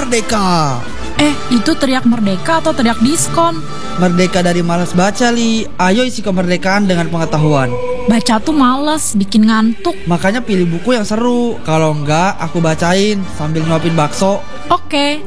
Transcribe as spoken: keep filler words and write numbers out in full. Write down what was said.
merdeka. Eh, itu teriak merdeka atau teriak diskon? Merdeka dari malas baca, Li. Ayo isi kemerdekaan dengan pengetahuan. Baca tuh males, bikin ngantuk. Makanya pilih buku yang seru. Kalau enggak, aku bacain sambil nyuapin bakso. Oke.